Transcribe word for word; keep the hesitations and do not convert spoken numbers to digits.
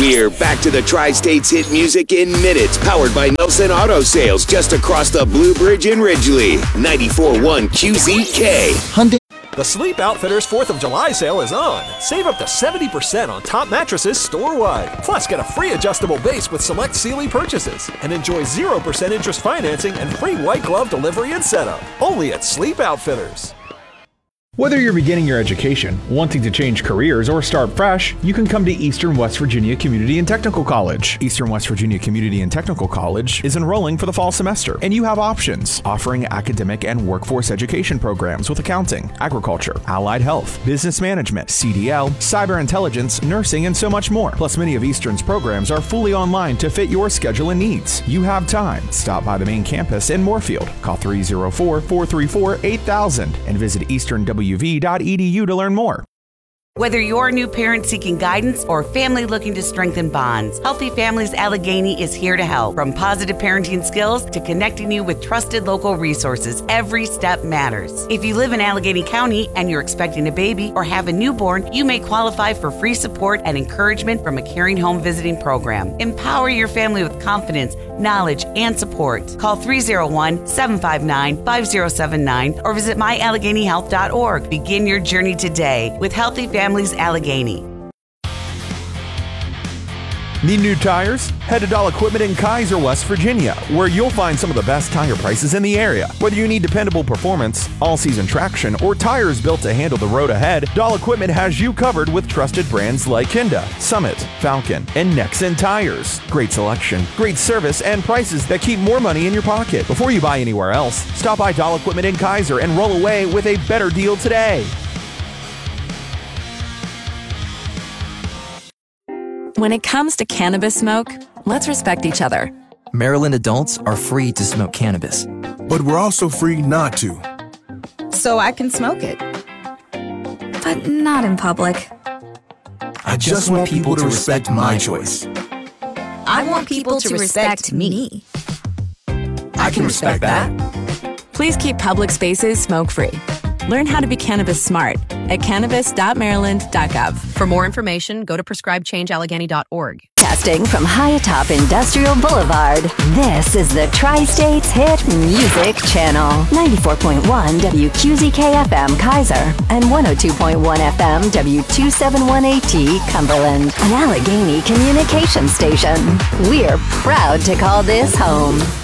We're back to the Tri-States hit music in minutes, powered by Nelson Auto Sales, just across the Blue Bridge in Ridgely. ninety-four point one Q Z K. Hyundai. The Sleep Outfitters fourth of July sale is on. Save up to seventy percent on top mattresses store-wide. Plus, get a free adjustable base with select Sealy purchases. And enjoy zero percent interest financing and free white glove delivery and setup. Only at Sleep Outfitters. Whether you're beginning your education, wanting to change careers, or start fresh, you can come to Eastern West Virginia Community and Technical College. Eastern West Virginia Community and Technical College is enrolling for the fall semester, and you have options, offering academic and workforce education programs with accounting, agriculture, allied health, business management, C D L, cyber intelligence, nursing, and so much more. Plus, many of Eastern's programs are fully online to fit your schedule and needs. You have time. Stop by the main campus in Moorfield. Call three oh four, four three four, eight thousand and visit eastern w v dot e d u to learn more. Whether you're a new parent seeking guidance or a family looking to strengthen bonds, Healthy Families Allegheny is here to help. From positive parenting skills to connecting you with trusted local resources, every step matters. If you live in Allegheny County and you're expecting a baby or have a newborn, you may qualify for free support and encouragement from a caring home visiting program. Empower your family with confidence, knowledge, and support. Call three oh one, seven five nine, five oh seven nine or visit my allegheny health dot org. Begin your journey today with Healthy Families Allegheny. Need new tires? Head to Dahl Equipment in Kaiser, West Virginia, where you'll find some of the best tire prices in the area. Whether you need dependable performance, all-season traction, or tires built to handle the road ahead, Dahl Equipment has you covered with trusted brands like Kinda, Summit, Falcon, and Nexen tires. Great selection, great service, and prices that keep more money in your pocket. Before you buy anywhere else, stop by Dahl Equipment in Kaiser and roll away with a better deal today. When it comes to cannabis smoke, let's respect each other. Maryland adults are free to smoke cannabis. But we're also free not to. So I can smoke it. But not in public. I just want people to respect my choice. I want people to respect me. I can respect that. Please keep public spaces smoke-free. Learn how to be cannabis smart at cannabis dot maryland dot gov. For more information, go to prescribe change allegheny dot org. Casting from high atop Industrial Boulevard, this is the Tri-States Hit Music Channel. ninety-four point one W Q Z K F M Kaiser and one oh two point one F M W two seventy-one A T Cumberland, an Allegheny communication station. We're proud to call this home.